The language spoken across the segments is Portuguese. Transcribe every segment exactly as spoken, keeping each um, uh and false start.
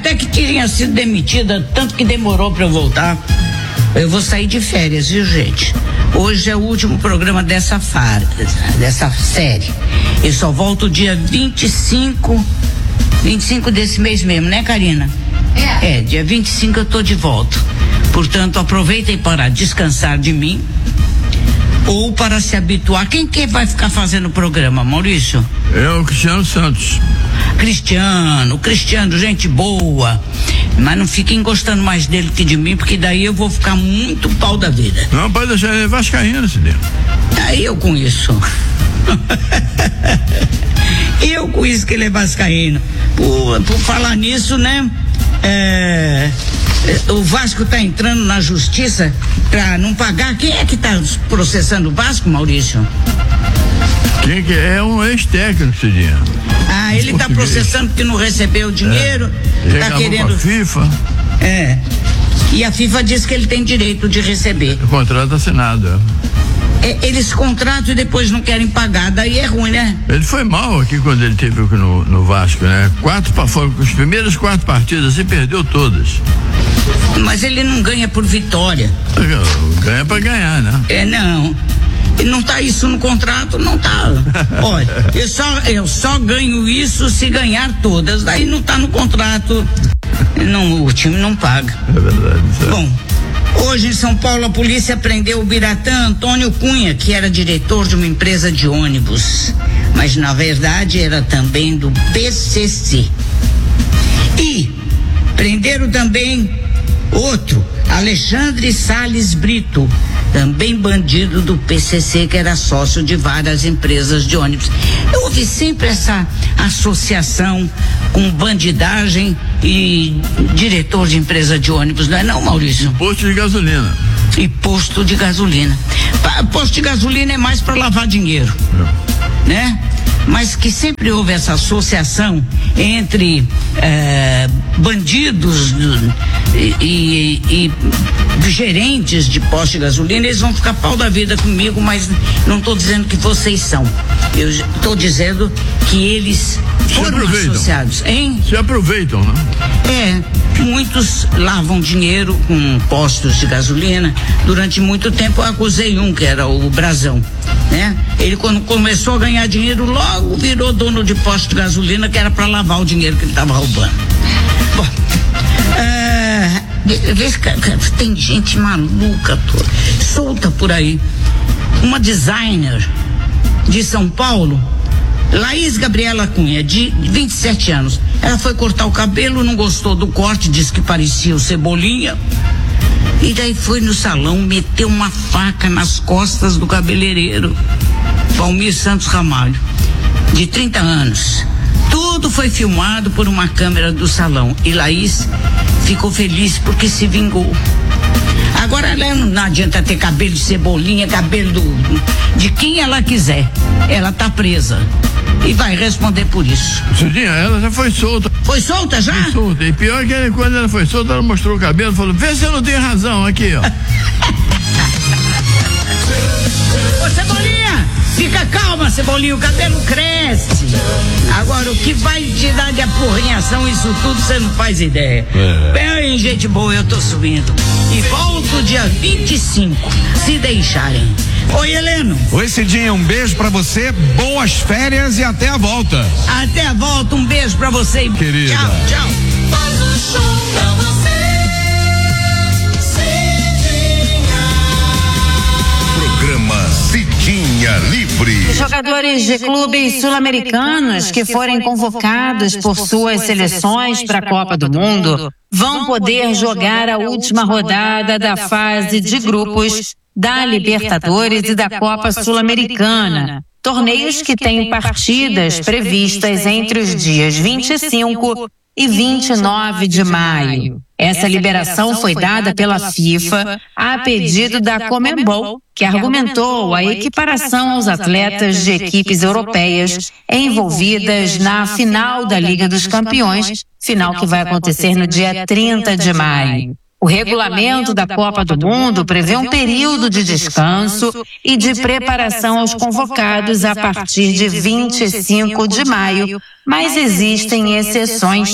até que tinha sido demitida, tanto que demorou para eu voltar. Eu vou sair de férias, viu, gente? Hoje é o último programa dessa fase, dessa série. Eu só volto dia vinte e cinco, vinte e cinco desse mês mesmo, né, Karina? É. É, dia vinte e cinco eu tô de volta. Portanto, aproveitem para descansar de mim ou para se habituar. Quem que vai ficar fazendo o programa, Maurício? É o Cristiano Santos. Cristiano, Cristiano, gente boa, mas não fiquem gostando mais dele que de mim, porque daí eu vou ficar muito pau da vida. Não, pode deixar ele vascaíno, se der. Aí eu com isso. Eu com isso que ele é vascaíno. Por, por falar nisso, né? É, o Vasco tá entrando na justiça pra não pagar. Quem é que tá processando o Vasco, Maurício? Quem que é? É um ex-técnico, Cidinha. Ah, ele está processando porque não recebeu o dinheiro, está é. querendo. A FIFA. É. E a FIFA diz que ele tem direito de receber. O contrato assinado. É, eles contratam e depois não querem pagar, daí é ruim, né? Ele foi mal aqui quando ele teve no, no Vasco, né? Quatro, foram as primeiras quatro partidas e perdeu todas. Mas ele não ganha por vitória. Ganha pra ganhar, né? É, não. E não tá isso no contrato, não tá. Olha, eu só, eu só ganho isso se ganhar todas. Daí não tá no contrato. Não, o time não paga. É verdade. Certo. Bom, hoje em São Paulo a polícia prendeu o biratã Antônio Cunha, que era diretor de uma empresa de ônibus. Mas na verdade era também do P C C. E prenderam também outro, Alexandre Salles Brito, também bandido do P C C, que era sócio de várias empresas de ônibus. Houve sempre essa associação com bandidagem e diretor de empresa de ônibus, não é não, Maurício? Posto de gasolina. E posto de gasolina. Posto de gasolina é mais para lavar dinheiro, é. Né? Mas que sempre houve essa associação entre eh, bandidos e, e, e gerentes de posto de gasolina. Eles vão ficar pau da vida comigo, mas não estou dizendo que vocês são. Eu estou dizendo que eles foram associados, hein? Se aproveitam, né? É, muitos lavam dinheiro com postos de gasolina. Durante muito tempo eu acusei um, que era o Brazão, né? Ele, quando começou a ganhar dinheiro, logo virou dono de posto de gasolina, que era para lavar o dinheiro que ele estava roubando. Bom, é, tem gente maluca toda, solta por aí. Uma designer de São Paulo, Laís Gabriela Cunha, de vinte e sete anos. Ela foi cortar o cabelo, não gostou do corte, disse que parecia o Cebolinha. E daí foi no salão, meteu uma faca nas costas do cabeleireiro, Valmir Santos Ramalho, de trinta anos. Tudo foi filmado por uma câmera do salão. E Laís ficou feliz porque se vingou. Agora ela não adianta ter cabelo de Cebolinha, cabelo do, de quem ela quiser. Ela tá presa e vai responder por isso. Cidinha, ela já foi solta. Foi solta já? Foi solta. E pior que quando ela foi solta, ela mostrou o cabelo e falou: vê se eu não tenho razão aqui, ó. Ô, Cebolinha, fica calma, Cebolinha, o cabelo cresce. Agora, o que vai te dar de apurrinhação, isso tudo, você não faz ideia. É. Bem, gente boa, eu tô subindo. E volto dia vinte e cinco, se deixarem. Oi, Heleno. Oi, Cidinha, um beijo pra você, boas férias e até a volta. Até a volta, um beijo pra você. Querida. Tchau, tchau. Faz um show pra você, Cidinha. Programa Cidinha Livre. Jogadores de clubes sul-americanos que forem convocados por suas seleções para a Copa do Mundo vão poder jogar a última rodada da fase de grupos da Libertadores e da Copa Sul-Americana, torneios que têm partidas previstas entre os dias vinte e cinco e vinte e nove de maio. Essa liberação foi dada pela FIFA a pedido da Conmebol, que argumentou a equiparação aos atletas de equipes europeias envolvidas na final da Liga dos Campeões, final que vai acontecer no dia trinta de maio. O regulamento da Copa do Mundo prevê um período de descanso e de preparação aos convocados a partir de vinte e cinco de maio, mas existem exceções.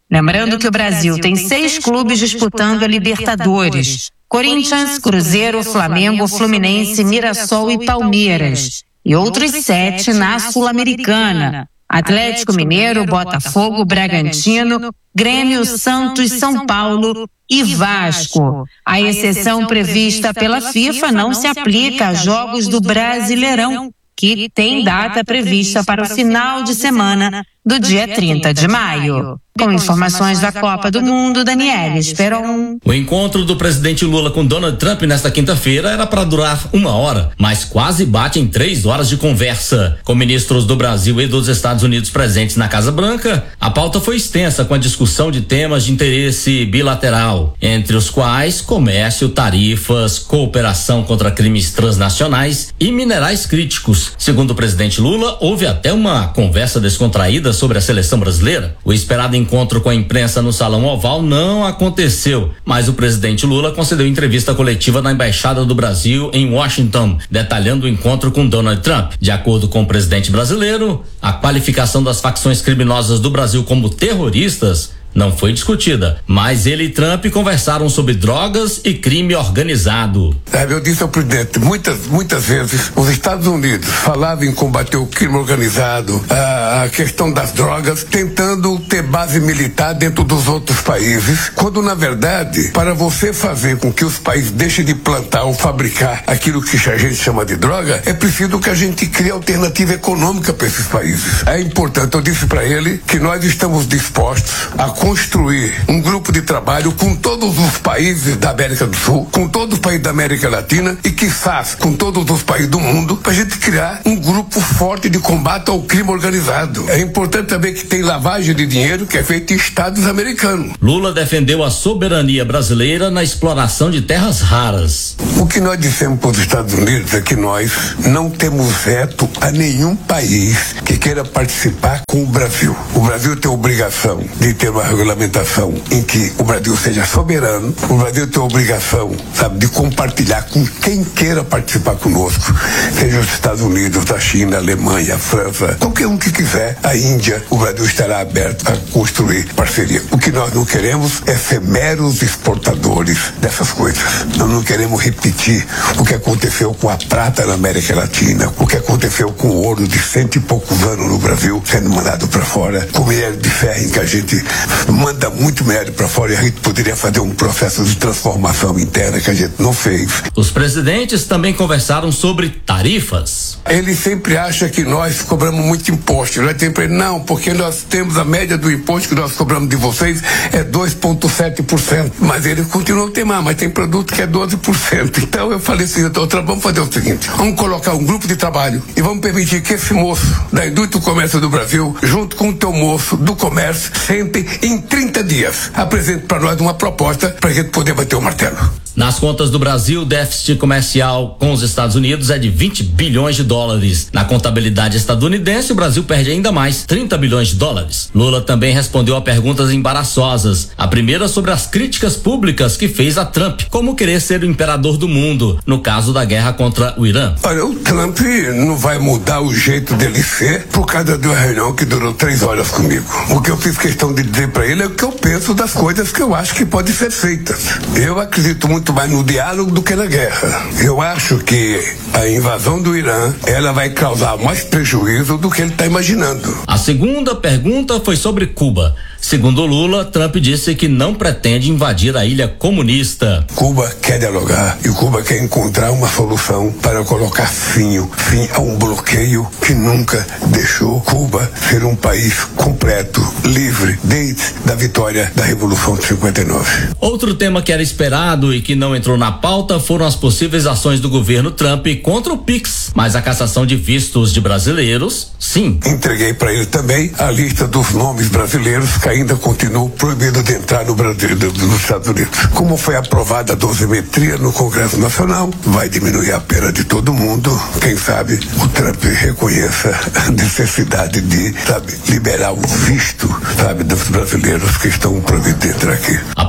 Lembrando que o Brasil tem seis clubes disputando a Libertadores: Corinthians, Cruzeiro, Flamengo, Fluminense, Mirassol e Palmeiras. E outros sete na Sul-Americana: Atlético Mineiro, Botafogo, Bragantino, Grêmio, Santos, São Paulo e Vasco. A exceção prevista pela FIFA não se aplica a jogos do Brasileirão, que tem data prevista para o final de semana do dia trinta de maio. Com informações da Copa do Mundo, Daniela Esperon. O encontro do presidente Lula com Donald Trump nesta quinta-feira era para durar uma hora, mas quase bate em três horas de conversa. Com ministros do Brasil e dos Estados Unidos presentes na Casa Branca, a pauta foi extensa com a discussão de temas de interesse bilateral, entre os quais comércio, tarifas, cooperação contra crimes transnacionais e minerais críticos. Segundo o presidente Lula, houve até uma conversa descontraída sobre a seleção brasileira. O esperado encontro com a imprensa no Salão Oval não aconteceu, mas o presidente Lula concedeu entrevista coletiva na Embaixada do Brasil em Washington, detalhando o encontro com Donald Trump. De acordo com o presidente brasileiro, a qualificação das facções criminosas do Brasil como terroristas não foi discutida, mas ele e Trump conversaram sobre drogas e crime organizado. Eu disse ao presidente, muitas, muitas vezes os Estados Unidos falavam em combater o crime organizado, a, a questão das drogas, tentando ter base militar dentro dos outros países, quando na verdade, para você fazer com que os países deixem de plantar ou fabricar aquilo que a gente chama de droga, é preciso que a gente crie alternativa econômica para esses países. É importante, eu disse para ele que nós estamos dispostos a construir um grupo de trabalho com todos os países da América do Sul, com todos os países da América Latina e, quizás, com todos os países do mundo, para a gente criar um grupo forte de combate ao crime organizado. É importante saber que tem lavagem de dinheiro que é feita em estados americanos. Lula defendeu a soberania brasileira na exploração de terras raras. O que nós dissemos para os Estados Unidos é que nós não temos veto a nenhum país que queira participar com o Brasil. O Brasil tem a obrigação de ter uma regulamentação em que o Brasil seja soberano, o Brasil tem a obrigação, sabe, de compartilhar com quem queira participar conosco, seja os Estados Unidos, a China, a Alemanha, a França, qualquer um que quiser, a Índia, o Brasil estará aberto a construir parceria. O que nós não queremos é ser meros exportadores dessas coisas. Nós não queremos repetir o que aconteceu com a prata na América Latina, o que aconteceu com o ouro de cento e poucos anos no Brasil, sendo mandado para fora, com minério de ferro em que a gente manda muito minério para fora e a gente poderia fazer um processo de transformação interna que a gente não fez. Os presidentes também conversaram sobre tarifas. Ele sempre acha que nós cobramos muito imposto. Nós sempre não, porque nós temos a média do imposto que nós cobramos de vocês é dois vírgula sete por cento. Mas ele continua a ter mais, mas tem produto que é doze por cento. Então eu falei assim, doutor, vamos fazer o seguinte, vamos colocar um grupo de trabalho e vamos permitir que esse moço da indústria do comércio do Brasil, junto com o teu moço do comércio, sentem em trinta dias, apresente para nós uma proposta para a gente poder bater o martelo. Nas contas do Brasil, o déficit comercial com os Estados Unidos é de vinte bilhões de dólares. Na contabilidade estadunidense, o Brasil perde ainda mais, trinta bilhões de dólares. Lula também respondeu a perguntas embaraçosas. A primeira sobre as críticas públicas que fez a Trump, como querer ser o imperador do mundo, no caso da guerra contra o Irã. Olha, o Trump não vai mudar o jeito dele ser por causa de uma reunião que durou três horas comigo. O que eu fiz questão de dizer para ele é o que eu penso das coisas que eu acho que podem ser feitas. Eu acredito muito mais no diálogo do que na guerra. Eu acho que a invasão do Irã, ela vai causar mais prejuízo do que ele está imaginando. A segunda pergunta foi sobre Cuba. Segundo Lula, Trump disse que não pretende invadir a ilha comunista. Cuba quer dialogar e Cuba quer encontrar uma solução para colocar fim, fim a um bloqueio que nunca deixou Cuba ser um país completo, livre, desde a vitória da Revolução de cinquenta e nove. Outro tema que era esperado e que não entrou na pauta foram as possíveis ações do governo Trump contra o Pix, mas a cassação de vistos de brasileiros, sim. Entreguei para ele também a lista dos nomes brasileiros que ainda continuam proibidos de entrar no Brasil, nos Estados Unidos. Como foi aprovada a dosimetria no Congresso Nacional, vai diminuir a pena de todo mundo. Quem sabe o Trump reconheça a necessidade de, sabe, liberar o visto, sabe, dos brasileiros que estão proibidos de entrar aqui. A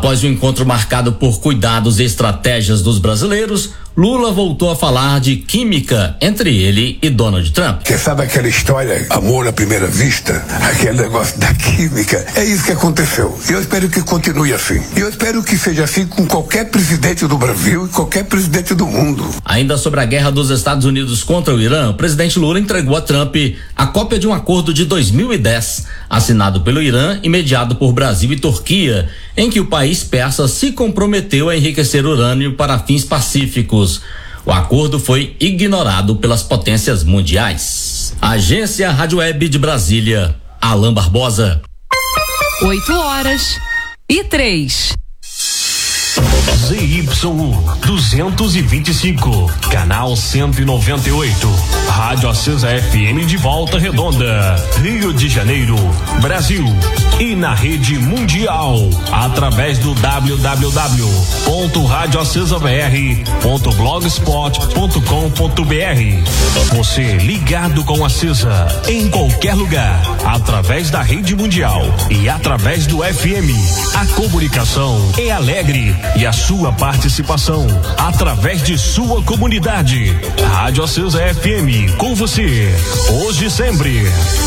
Após o encontro marcado por cuidados e estratégias dos brasileiros, Lula voltou a falar de química entre ele e Donald Trump. Você sabe aquela história, amor à primeira vista? Aquele negócio da química. É isso que aconteceu. E eu espero que continue assim. E eu espero que seja assim com qualquer presidente do Brasil e qualquer presidente do mundo. Ainda sobre a guerra dos Estados Unidos contra o Irã, o presidente Lula entregou a Trump a cópia de um acordo de dois mil e dez, assinado pelo Irã e mediado por Brasil e Turquia, em que o país persa se comprometeu a enriquecer urânio para fins pacíficos. O acordo foi ignorado pelas potências mundiais. Agência Rádio Web de Brasília, Alain Barbosa. Oito horas e três. Z Y duzentos e vinte e cinco, canal cento e noventa e oito, Rádio Acesa F M de Volta Redonda, Rio de Janeiro, Brasil, e na rede mundial através do w w w ponto rádio acesa b r ponto blogspot ponto com ponto b r. Você ligado com a Acesa em qualquer lugar através da rede mundial e através do F M. A comunicação é alegre e a sua participação através de sua comunidade. Rádio Acesa F M, com você, hoje e sempre.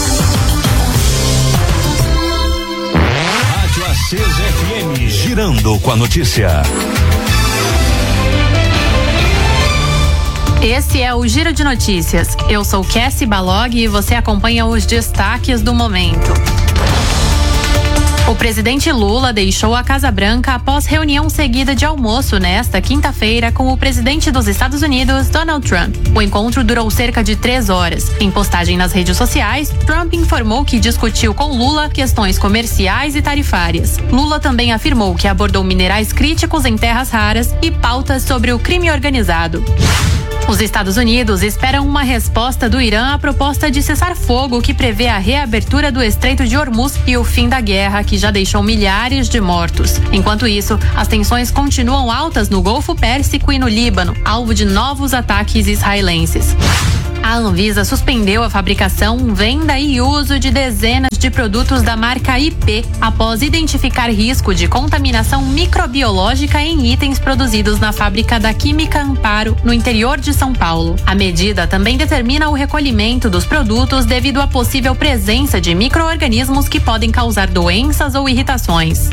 Rádio Acesa F M, girando com a notícia. Esse é o Giro de Notícias. Eu sou Cassie Balog e você acompanha os destaques do momento. O presidente Lula deixou a Casa Branca após reunião seguida de almoço nesta quinta-feira com o presidente dos Estados Unidos, Donald Trump. O encontro durou cerca de três horas. Em postagem nas redes sociais, Trump informou que discutiu com Lula questões comerciais e tarifárias. Lula também afirmou que abordou minerais críticos em terras raras e pautas sobre o crime organizado. Os Estados Unidos esperam uma resposta do Irã à proposta de cessar-fogo que prevê a reabertura do Estreito de Hormuz e o fim da guerra, que já deixou milhares de mortos. Enquanto isso, as tensões continuam altas no Golfo Pérsico e no Líbano, alvo de novos ataques israelenses. A Anvisa suspendeu a fabricação, venda e uso de dezenas de produtos da marca I P após identificar risco de contaminação microbiológica em itens produzidos na fábrica da Química Amparo, no interior de São Paulo. A medida também determina o recolhimento dos produtos devido à possível presença de micro-organismos que podem causar doenças ou irritações.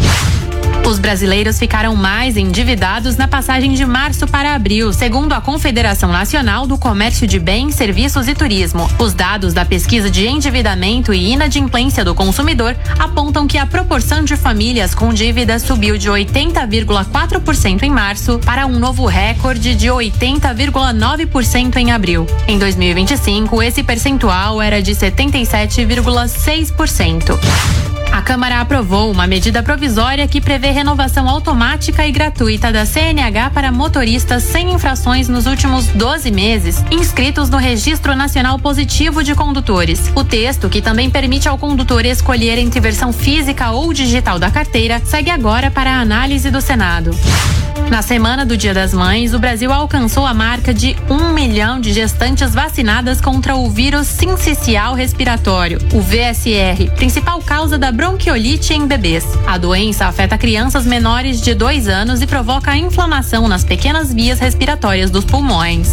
Os brasileiros ficaram mais endividados na passagem de março para abril, segundo a Confederação Nacional do Comércio de Bens, Serviços e Turismo. Os dados da pesquisa de endividamento e inadimplência do consumidor apontam que a proporção de famílias com dívidas subiu de oitenta vírgula quatro por cento em março para um novo recorde de oitenta vírgula nove por cento em abril. Em dois mil e vinte e cinco, esse percentual era de setenta e sete vírgula seis por cento. A Câmara aprovou uma medida provisória que prevê renovação automática e gratuita da C N H para motoristas sem infrações nos últimos doze meses, inscritos no Registro Nacional Positivo de Condutores. O texto, que também permite ao condutor escolher entre versão física ou digital da carteira, segue agora para a análise do Senado. Na semana do Dia das Mães, o Brasil alcançou a marca de um milhão de gestantes vacinadas contra o vírus sincicial respiratório, o V S R, principal causa da bronquiolite em bebês. A doença afeta crianças menores de dois anos e provoca inflamação nas pequenas vias respiratórias dos pulmões.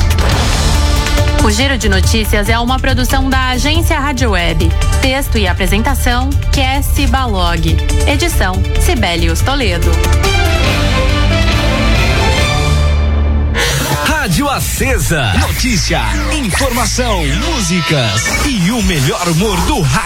O Giro de Notícias é uma produção da Agência Rádio Web. Texto e apresentação, Cassie Balog. Edição, Sibelius Toledo. Rádio Acesa. Notícia, informação, músicas e o melhor humor do rádio.